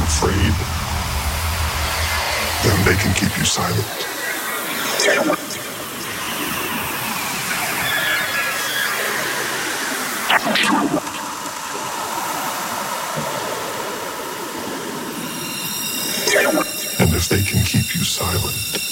afraid, then they can keep you silent. And if they can keep you silent,